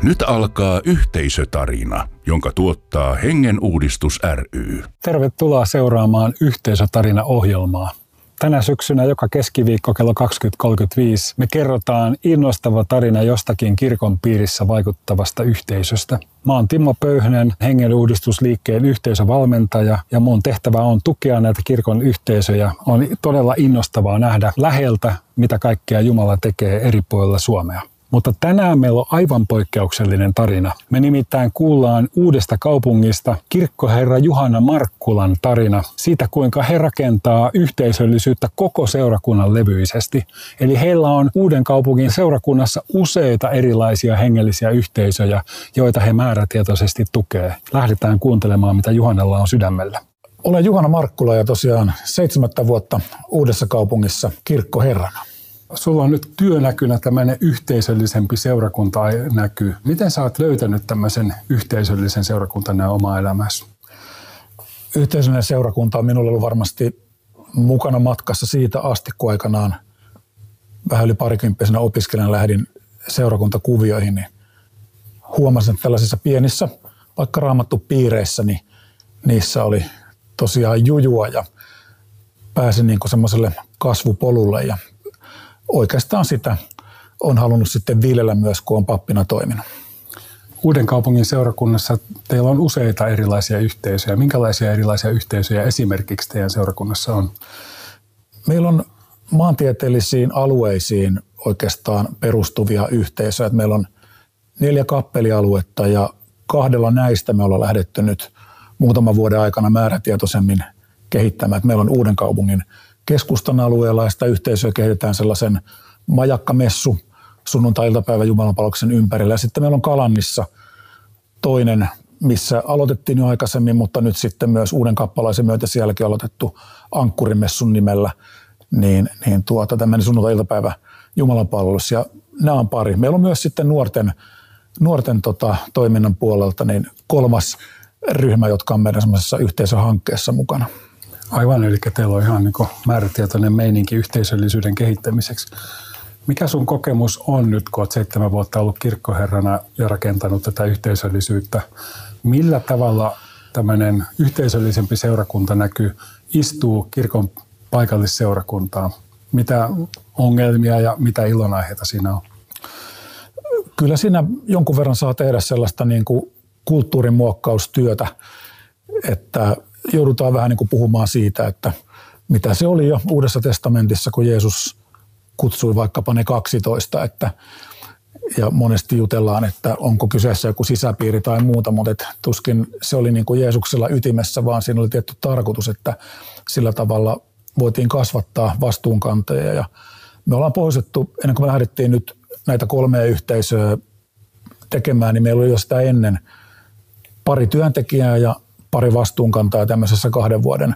Nyt alkaa yhteisötarina, jonka tuottaa Hengen Uudistus ry. Tervetuloa seuraamaan Yhteisötarina-ohjelmaa. Tänä syksynä joka keskiviikko kello 20.35 me kerrotaan innostava tarina jostakin kirkon piirissä vaikuttavasta yhteisöstä. Mä oon Timo Pöyhönen, Hengen Uudistusliikkeen yhteisövalmentaja, ja mun tehtävä on tukea näitä kirkon yhteisöjä. On todella innostavaa nähdä läheltä, mitä kaikkea Jumala tekee eri puolilla Suomea. Mutta tänään meillä on aivan poikkeuksellinen tarina. Me nimittäin kuullaan Uudesta Kaupungista kirkkoherra Juhana Markkulan tarina siitä, kuinka he rakentaa yhteisöllisyyttä koko seurakunnan levyisesti. Eli heillä on Uuden Kaupungin seurakunnassa useita erilaisia hengellisiä yhteisöjä, joita he määrätietoisesti tukee. Lähdetään kuuntelemaan, mitä Juhanalla on sydämellä. Olen Juhana Markkula ja tosiaan 7 vuotta Uudessa Kaupungissa kirkkoherrana. Sulla on nyt työnäkynä tämmöinen yhteisöllisempi seurakunta näkyy. Miten sä oot löytänyt tämmöisen yhteisöllisen seurakuntanäön omaa elämässä? Yhteisöllinen seurakunta on minulle ollut varmasti mukana matkassa siitä asti, kun aikanaan vähän yli parikymppisenä opiskelijana lähdin seurakuntakuvioihin. Niin huomasin, että tällaisissa pienissä, vaikka raamattupiireissä, niin niissä oli tosiaan jujua ja pääsin niin kuin semmoiselle kasvupolulle. Ja oikeastaan sitä on halunnut sitten viljellä myös, kun on pappina toiminut. Uuden Kaupungin seurakunnassa teillä on useita erilaisia yhteisöjä. Minkälaisia erilaisia yhteisöjä esimerkiksi teidän seurakunnassa on? Meillä on maantieteellisiin alueisiin oikeastaan perustuvia yhteisöjä. Meillä on 4 kappelialuetta ja 2 näistä me ollaan lähdetty nyt muutaman vuoden aikana määrätietoisemmin kehittämään. Meillä on Uuden Kaupungin keskustan alueella ja sitä yhteisöä kehitetään sellaisen majakkamessu sunnuntai-iltapäivä Jumalanpalveluksen ympärillä. Ja sitten meillä on Kalannissa toinen, missä aloitettiin jo aikaisemmin, mutta nyt sitten myös Uuden Kappalaisen myötä sen jälkeen aloitettu Ankkurimessun nimellä, tämmöinen sunnuntai-iltapäivä Jumalanpalvelus. Ja nämä on pari. Meillä on myös sitten nuorten toiminnan puolelta niin 3. ryhmä, jotka on meidän semmoisessa yhteisöhankkeessa mukana. Aivan, eli teillä on ihan niin kuin määrätietoinen meininki yhteisöllisyyden kehittämiseksi. Mikä sun kokemus on nyt, kun olet 7 vuotta ollut kirkkoherrana ja rakentanut tätä yhteisöllisyyttä? Millä tavalla tämmöinen yhteisöllisempi seurakunta istuu kirkon paikallisseurakuntaan? Mitä ongelmia ja mitä ilonaiheita siinä on? Kyllä siinä jonkun verran saa tehdä sellaista niin kuin kulttuurin muokkaustyötä, että joudutaan vähän niin kuin puhumaan siitä, että mitä se oli jo Uudessa testamentissa, kun Jeesus kutsui vaikkapa ne 12, ja monesti jutellaan, että onko kyseessä joku sisäpiiri tai muuta, mutta tuskin se oli niin kuin Jeesuksella ytimessä, vaan siinä oli tietty tarkoitus, että sillä tavalla voitiin kasvattaa vastuunkantajia. Ja me ollaan pohjoisettu, ennen kuin me lähdettiin nyt näitä 3 yhteisöä tekemään, niin meillä oli jo sitä ennen pari työntekijää ja pari vastuunkantaa tämmöisessä 2 vuoden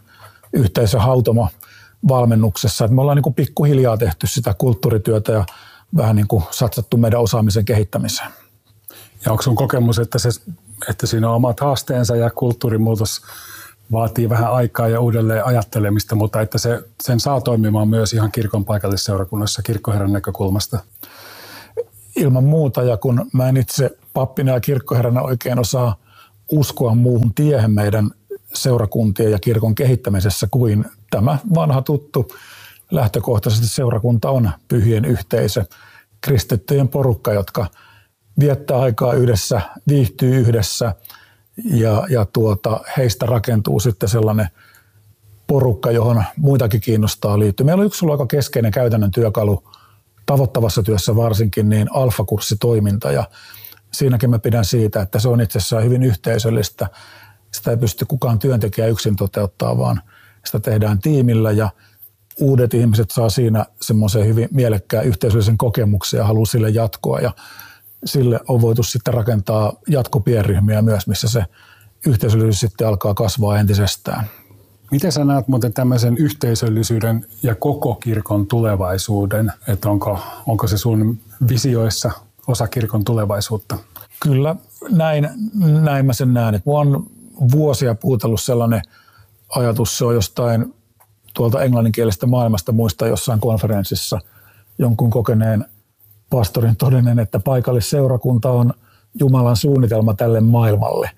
yhteisöhautomo-valmennuksessa. Me ollaan niin kuin pikkuhiljaa tehty sitä kulttuurityötä ja vähän niin kuin satsattu meidän osaamisen kehittämiseen. Ja onko sun kokemus, että siinä on omat haasteensa ja kulttuurimuutos vaatii vähän aikaa ja uudelleen ajattelemista, mutta että sen saa toimimaan myös ihan kirkon paikallisseurakunnassa kirkkoherran näkökulmasta? Ilman muuta, ja kun mä en itse pappina ja kirkkoherrana oikein osaa uskoa muuhun tiehen meidän seurakuntien ja kirkon kehittämisessä kuin tämä vanha tuttu. Lähtökohtaisesti seurakunta on pyhien yhteisö, kristittyjen porukka, jotka viettää aikaa yhdessä, viihtyy yhdessä ja heistä rakentuu sitten sellainen porukka, johon muitakin kiinnostaa liittyä. Meillä on yksi aika keskeinen käytännön työkalu tavoittavassa työssä varsinkin, niin alfakurssitoiminta, ja siinäkin mä pidän siitä, että se on itsessään hyvin yhteisöllistä. Sitä ei pysty kukaan työntekijä yksin toteuttaa, vaan sitä tehdään tiimillä, ja uudet ihmiset saa siinä semmoisen hyvin mielekkään yhteisöllisen kokemuksen ja haluaa sille jatkoa. Ja sille on voitu sitten rakentaa jatkopienryhmiä myös, missä se yhteisöllisyys sitten alkaa kasvaa entisestään. Miten sä näet muuten tämmöisen yhteisöllisyyden ja koko kirkon tulevaisuuden? Että onko se sun visioissa osa kirkon tulevaisuutta? Kyllä, näin mä sen näen. Mua on vuosia puhutellut sellainen ajatus, se on jostain tuolta englanninkielisestä maailmasta, muista jossain konferenssissa jonkun kokeneen pastorin todenneen, että paikallisseurakunta on Jumalan suunnitelma tälle maailmalle.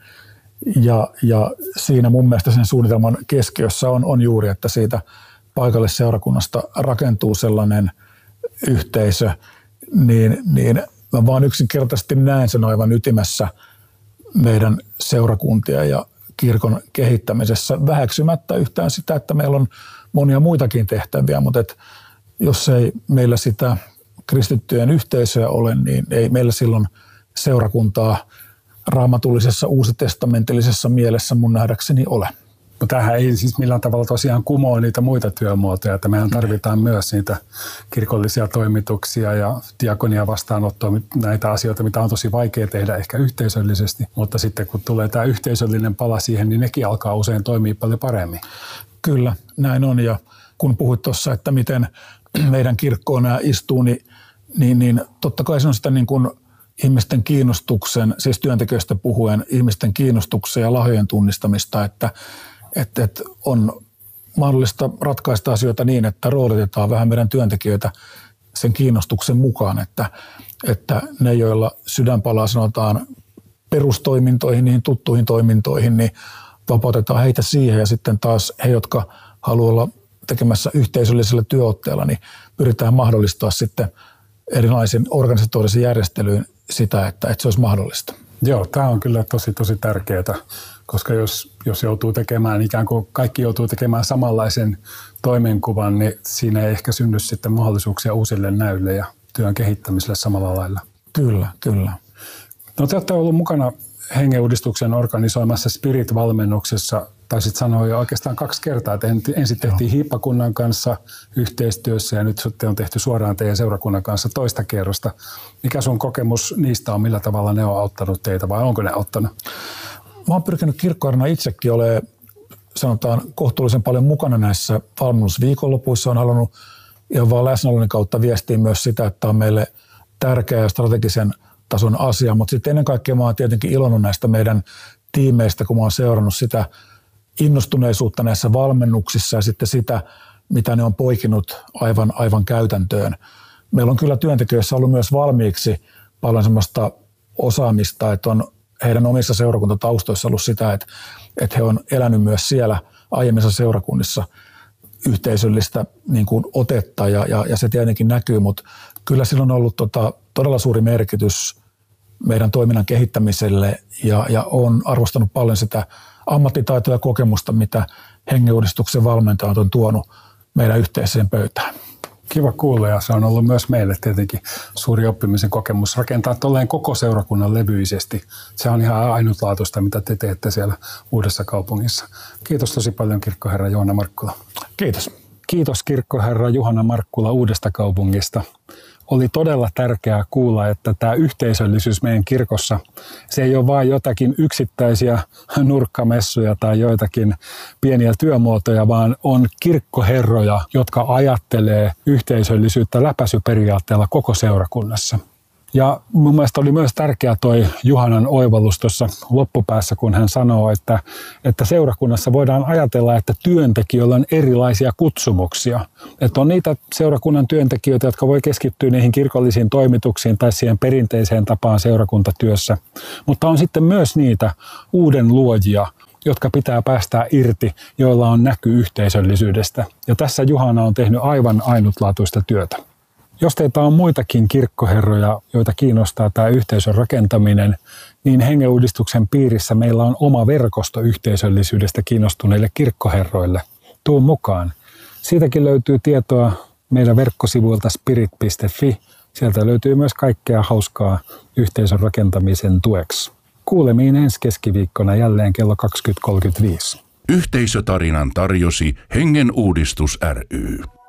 Ja siinä mun mielestä sen suunnitelman keskiössä on juuri, että siitä paikallisseurakunnasta rakentuu sellainen yhteisö, niin mä vaan yksinkertaisesti näen sen aivan ytimessä meidän seurakuntia ja kirkon kehittämisessä väheksymättä yhtään sitä, että meillä on monia muitakin tehtäviä, mutta jos ei meillä sitä kristittyjen yhteisöä ole, niin ei meillä silloin seurakuntaa raamatullisessa uusitestamentillisessa mielessä mun nähdäkseni ole. Mutta tämähän ei siis millään tavalla tosiaan kumoa niitä muita työmuotoja, että mehän tarvitaan myös niitä kirkollisia toimituksia ja diakonia vastaanottoa, näitä asioita, mitä on tosi vaikea tehdä ehkä yhteisöllisesti, mutta sitten kun tulee tämä yhteisöllinen pala siihen, niin nekin alkaa usein toimia paljon paremmin. Kyllä, näin on, ja kun puhuit tuossa, että miten meidän kirkkoon nämä istuu, niin totta kai se on sitä niin kuin ihmisten kiinnostuksen, siis työntekijöistä puhuen, ihmisten kiinnostuksen ja lahjojen tunnistamista, että on mahdollista ratkaista asioita niin, että roolitetaan vähän meidän työntekijöitä sen kiinnostuksen mukaan, että ne, joilla sydänpalaa sanotaan perustoimintoihin, niihin tuttuihin toimintoihin, niin vapautetaan heitä siihen, ja sitten taas he, jotka haluaa olla tekemässä yhteisöllisellä työotteella, niin pyritään mahdollistaa sitten erilaisen organisatorisen järjestelyyn sitä, että se olisi mahdollista. Joo, tämä on kyllä tosi tärkeää, koska jos joutuu tekemään, ikään kuin kaikki joutuu tekemään samanlaisen toimenkuvan, niin siinä ei ehkä synny sitten mahdollisuuksia uusille näyille ja työn kehittämiselle samalla lailla. Kyllä. No te olette ollut mukana Hengenuudistuksen organisoimassa Spirit-valmennuksessa, taisit sanoa jo oikeastaan 2 kertaa, että ensin tehtiin hiippakunnan kanssa yhteistyössä ja nyt sitten on tehty suoraan teidän seurakunnan kanssa toista kierrosta. Mikä sun kokemus niistä on, millä tavalla ne on auttanut teitä vai onko ne auttanut? Mä oon pyrkinyt kirkkoherrana itsekin olemaan, sanotaan, kohtuullisen paljon mukana näissä valmennusviikonlopuissa. On halunnut ihan vaan läsnäolon kautta viestiä myös sitä, että on meille tärkeä ja strategisen tason asia, mutta sitten ennen kaikkea mä oon tietenkin ilonnut näistä meidän tiimeistä, kun mä oon seurannut sitä innostuneisuutta näissä valmennuksissa ja sitten sitä, mitä ne on poikinut aivan käytäntöön. Meillä on kyllä työntekijöissä ollut myös valmiiksi paljon semmoista osaamista, että on heidän omissa seurakuntataustoissa ollut sitä, että he on elänyt myös siellä aiemmissa seurakunnissa yhteisöllistä niin kuin otetta ja se tietenkin näkyy, mutta kyllä sillä on ollut todella suuri merkitys meidän toiminnan kehittämiselle ja on arvostanut paljon sitä ammattitaitoa ja kokemusta, mitä Hengenuudistuksen valmentajat on tuonut meidän yhteiseen pöytään. Kiva kuulla ja se on ollut myös meille tietenkin suuri oppimisen kokemus rakentaa tolleen koko seurakunnan levyisesti. Se on ihan ainutlaatuista, mitä te teette siellä Uudessa Kaupungissa. Kiitos tosi paljon kirkkoherra Johanna Markkula. Kiitos. Kiitos kirkkoherra Johanna Markkula Uudesta Kaupungista. Oli todella tärkeää kuulla, että tämä yhteisöllisyys meidän kirkossa, se ei ole vain jotakin yksittäisiä nurkkamessuja tai joitakin pieniä työmuotoja, vaan on kirkkoherroja, jotka ajattelee yhteisöllisyyttä läpäisyperiaatteella koko seurakunnassa. Ja mun mielestä oli myös tärkeä toi Juhanan oivallus tuossa loppupäässä, kun hän sanoo, että seurakunnassa voidaan ajatella, että työntekijöillä on erilaisia kutsumuksia. Että on niitä seurakunnan työntekijöitä, jotka voi keskittyä niihin kirkollisiin toimituksiin tai siihen perinteiseen tapaan seurakuntatyössä. Mutta on sitten myös niitä uuden luojia, jotka pitää päästää irti, joilla on näky yhteisöllisyydestä. Ja tässä Juhana on tehnyt aivan ainutlaatuista työtä. Jos teitä on muitakin kirkkoherroja, joita kiinnostaa tämä yhteisön rakentaminen, niin Hengenuudistuksen piirissä meillä on oma verkosto yhteisöllisyydestä kiinnostuneille kirkkoherroille. Tuu mukaan. Siitäkin löytyy tietoa meidän verkkosivuilta spirit.fi. Sieltä löytyy myös kaikkea hauskaa yhteisön rakentamisen tueksi. Kuulemiin ensi keskiviikkona jälleen kello 20.35. Yhteisötarinan tarjosi Hengenuudistus ry.